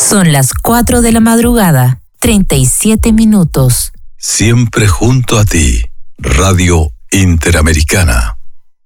Son las 4 de la madrugada, 37 minutos. Siempre junto a ti, Radio Interamericana.